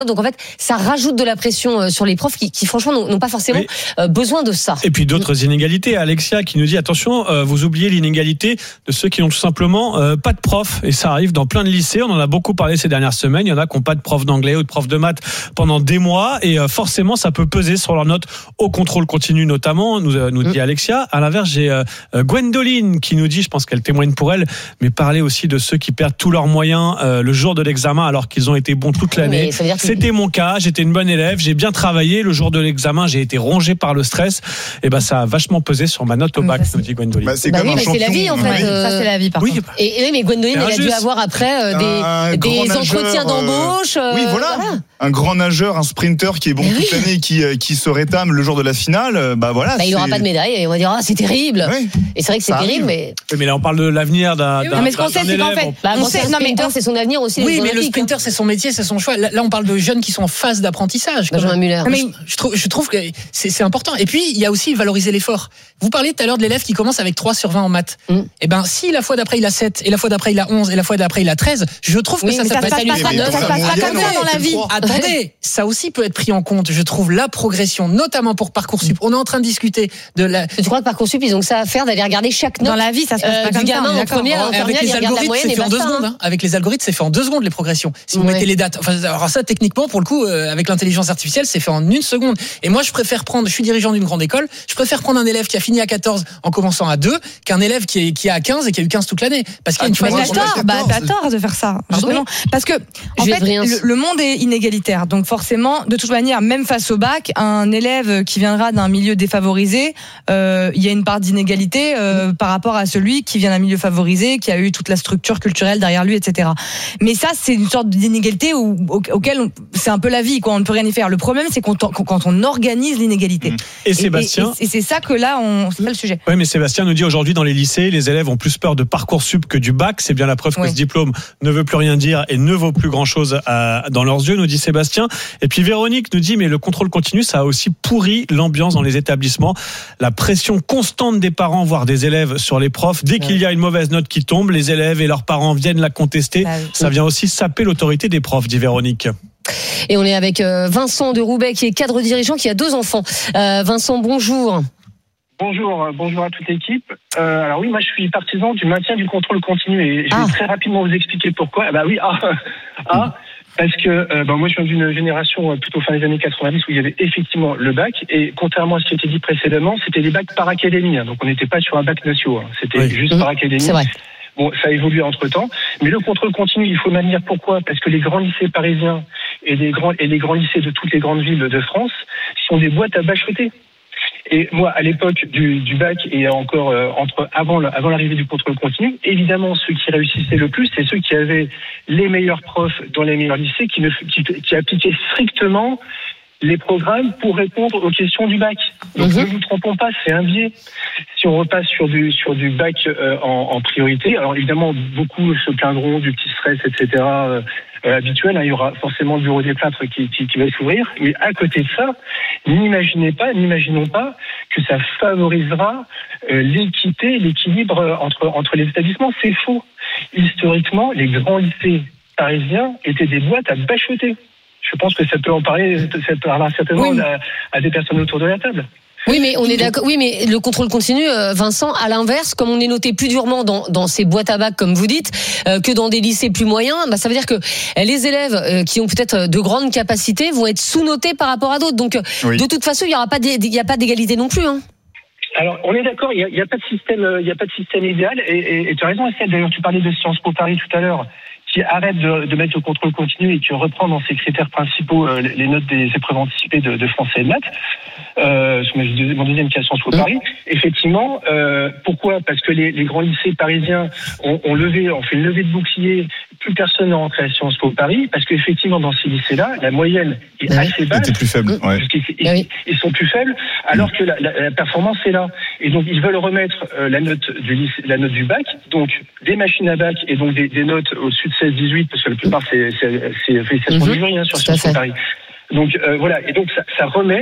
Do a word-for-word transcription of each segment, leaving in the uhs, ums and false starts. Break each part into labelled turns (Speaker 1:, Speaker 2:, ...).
Speaker 1: Donc en fait, ça rajoute de la pression sur les profs qui, qui franchement n'ont, n'ont pas forcément oui. besoin de ça.
Speaker 2: Et puis d'autres inégalités. Alexia qui nous dit attention, euh, vous oubliez l'inégalité de ceux qui n'ont tout simplement euh, pas de prof. Et ça arrive dans plein de lycées. On en a beaucoup parlé ces dernières semaines. Il y en a qui n'ont pas de prof d'anglais ou de prof de maths pendant des mois. Et euh, forcément, ça peut peser sur leurs notes au contrôle continu notamment, nous, euh, nous dit Alexia. À l'inverse, j'ai euh, Gwendoline qui nous dit, je pense qu'elle témoigne pour elle, mais parler aussi de ceux qui perdent tous leurs moyens euh, le jour de l'examen alors qu'ils ont été bons toute l'année. C'était mon cas, j'étais une bonne élève, j'ai bien travaillé. Le jour de l'examen, j'ai été rongé par le stress. Et ben, ça a vachement pesé sur ma note au bac, nous dit Gwendoline.
Speaker 3: Bah, c'est
Speaker 1: bah
Speaker 3: comme
Speaker 1: oui,
Speaker 3: un
Speaker 1: mais
Speaker 3: champion.
Speaker 1: c'est la vie en fait.
Speaker 4: Ouais,
Speaker 1: euh...
Speaker 4: Ça c'est la vie par
Speaker 2: oui.
Speaker 4: contre.
Speaker 1: Et, et oui, mais Gwendoline, elle a dû avoir après euh, des, des entretiens d'embauche. Euh,
Speaker 3: oui, voilà. voilà. Un grand nageur, un sprinter qui est bon mais toute oui. l'année, qui qui se rétame le jour de la finale. Bah voilà.
Speaker 1: Bah, il n'aura pas de médaille et on va dire ah c'est terrible. Oui. Et c'est vrai que c'est ça terrible, arrive. mais.
Speaker 2: Mais là on parle de l'avenir d'un. d'un
Speaker 4: mais ce qu'on sait, c'est qu'en fait,
Speaker 1: bah, on sait, non mais c'est son avenir aussi.
Speaker 5: Oui, mais le sprinter, c'est son métier, c'est son choix. Là, on parle de jeunes qui sont en phase d'apprentissage.
Speaker 1: Benjamin Muller.
Speaker 5: Mais je trouve, je trouve que c'est, c'est important. Et puis, il y a aussi valoriser l'effort. Vous parliez tout à l'heure de l'élève qui commence avec trois sur vingt en maths. Mm. Et ben, si la fois d'après il a sept, et la fois d'après il a onze, et la fois d'après il a treize, je trouve que
Speaker 1: oui,
Speaker 5: ça,
Speaker 1: ça,
Speaker 5: ça,
Speaker 1: ça, lui fera neuf.
Speaker 4: Ça se passe pas comme ça dans la vie.
Speaker 5: Attendez, ça aussi peut être pris en compte. Je trouve la progression, notamment pour Parcoursup. On est en train de discuter de la.
Speaker 1: Tu crois que Parcoursup, ils ont que ça à faire d'aller regarder chaque note
Speaker 4: dans la vie, ça se passe
Speaker 1: euh,
Speaker 4: pas comme
Speaker 1: du gamin
Speaker 4: ça.
Speaker 1: en première, en
Speaker 5: avec les algorithmes, c'est fait en deux secondes. Hein. Avec les algorithmes, c'est fait en deux secondes les progressions. Si vous ouais. mettez les dates, enfin, alors ça techniquement pour le coup, euh, avec l'intelligence artificielle, c'est fait en une seconde. Et moi, je préfère prendre. Je suis dirigeant d'une grande école. Je préfère prendre un élève qui a fini à quatorze en commençant à deux qu'un élève qui est qui a quinze et qui a eu quinze toute l'année. Parce qu'il y a une
Speaker 4: ah, phase. T'as tort, bah, t'as tort de faire ça. Justement, parce que en fait, le, le monde est inégalitaire. Donc forcément, de toute manière, même face au bac, un élève qui viendra d'un milieu défavorisé, euh, il y a une part d'inégalité euh, par rapport à celui qui vient d'un milieu favorisé, qui a eu toute la structure culturelle derrière lui, et cetera. Mais ça, c'est une sorte d'inégalité où, au, auquel on, c'est un peu la vie, quoi. On ne peut rien y faire. Le problème, c'est quand on, quand on organise l'inégalité.
Speaker 2: Et, et Sébastien,
Speaker 4: et, et, et c'est ça que là, on, c'est pas le sujet.
Speaker 2: Oui, mais Sébastien nous dit aujourd'hui dans les lycées, les élèves ont plus peur de Parcoursup que du bac. C'est bien la preuve que oui. ce diplôme ne veut plus rien dire et ne vaut plus grand-chose à, dans leurs yeux, nous dit Sébastien. Et puis Véronique nous dit, mais le contrôle continu, ça a aussi pourri l'ambiance dans les établissements. La pression constante des parents, voire des élèves sur les profs. Dès ouais. qu'il y a une mauvaise note qui tombe, les élèves et leurs parents viennent la contester. Bah, oui. Ça vient aussi saper l'autorité des profs, dit Véronique.
Speaker 1: Et on est avec Vincent de Roubaix, qui est cadre dirigeant, qui a deux enfants. Euh, Vincent, bonjour.
Speaker 6: Bonjour, bonjour à toute l'équipe. Euh, alors oui, moi je suis partisan du maintien du contrôle continu et je vais ah. très rapidement vous expliquer pourquoi. Ah bah oui, ah, ah parce que euh, bah moi je viens d'une génération plutôt fin des années quatre-vingt-dix où il y avait effectivement le bac et contrairement à ce qui a été dit précédemment, c'était des bacs par académie, hein, donc on n'était pas sur un bac national, hein, c'était oui. juste mmh. par académie.
Speaker 1: C'est vrai.
Speaker 6: Bon, ça a évolué entre-temps, mais le contrôle continu, il faut le maintenir. Pourquoi ? Parce que les grands lycées parisiens et les grands et les grands lycées de toutes les grandes villes de France sont des boîtes à bachoter. Et moi, à l'époque du, du bac et encore euh, entre avant, avant l'arrivée du contrôle continu, évidemment, ceux qui réussissaient le plus, c'est ceux qui avaient les meilleurs profs dans les meilleurs lycées, qui, ne, qui, qui appliquaient strictement les programmes pour répondre aux questions du bac. Donc mmh. ne nous trompons pas, c'est un biais. Si on repasse sur du sur du bac euh, en, en priorité, alors évidemment beaucoup se plaindront du petit stress, et cetera. Euh, euh, habituel, hein, il y aura forcément le bureau des plâtres qui, qui, qui va s'ouvrir. Mais à côté de ça, n'imaginez pas, n'imaginons pas que ça favorisera euh, l'équité, l'équilibre entre entre les établissements. C'est faux. Historiquement, les grands lycées parisiens étaient des boîtes à bachoter. Je pense que ça peut en parler, ça parlera certainement oui. à, à des personnes autour de la table.
Speaker 1: Oui, mais on est d'accord. Oui, mais le contrôle continu, Vincent, à l'inverse, comme on est noté plus durement dans, dans ces boîtes à bac, comme vous dites, euh, que dans des lycées plus moyens, bah, ça veut dire que les élèves euh, qui ont peut-être de grandes capacités vont être sous-notés par rapport à d'autres. Donc, oui. de toute façon, il y aura pas, il y a pas d'égalité non plus, hein.
Speaker 6: Alors, on est d'accord, il y a, il y a pas de système, il y a pas de système idéal. Et, et, et tu as raison, Estelle. D'ailleurs, tu parlais de Sciences Po Paris tout à l'heure, qui arrête de, de mettre le contrôle continu et qui reprend dans ses critères principaux euh, les notes des épreuves anticipées de, de français et de maths. Euh, mon deuxième qui est à Sciences Po Paris. Effectivement, euh, pourquoi ? Parce que les, les grands lycées parisiens ont, ont levé, ont fait une levée de bouclier. Plus personne n'est rentré à Sciences Po Paris parce qu'effectivement dans ces lycées-là, la moyenne est oui. assez basse.
Speaker 3: C'était plus faible. Ouais.
Speaker 6: Parce qu'ils ils, oui. ils sont plus faibles, alors mmh. que la, la, la performance est là. Et donc ils veulent remettre euh, la note du lycée, la note du bac, donc des machines à bac et donc des, des notes au-dessus de seize dix-huit parce que la plupart c'est c'est, c'est félicitations mmh. du jury hein, sur Sciences Po Paris. Donc euh, voilà, et donc ça, ça remet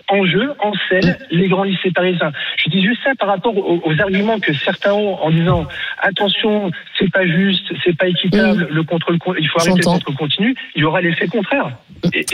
Speaker 6: en jeu, en scène, les grands lycées parisiens. Je dis juste ça par rapport aux, aux arguments que certains ont en disant attention, c'est pas juste, c'est pas équitable, mmh. le contrôle, il faut arrêter J'entends. le contrôle continu. Il y aura l'effet contraire. Et,